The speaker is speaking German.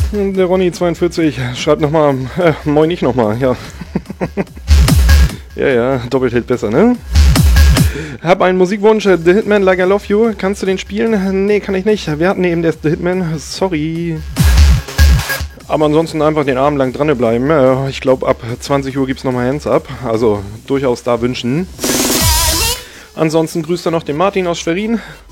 Der Ronny42 schreibt nochmal, moin ich nochmal, ja. Ja, doppelt hält besser, ne? Hab einen Musikwunsch, The Hitman Like I Love You. Kannst du den spielen? Nee, kann ich nicht. Wir hatten eben das The Hitman, sorry. Aber ansonsten einfach den Abend lang dranbleiben. Ich glaube, ab 20 Uhr gibt's nochmal Hands Up. Also durchaus da wünschen. Ansonsten grüßt er noch den Martin aus Schwerin.